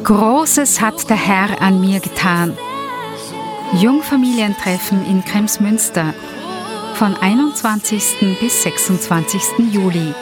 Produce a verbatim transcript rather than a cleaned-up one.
Großes hat der Herr an mir getan. Jungfamilientreffen in Kremsmünster von einundzwanzigsten bis sechsundzwanzigsten Juli.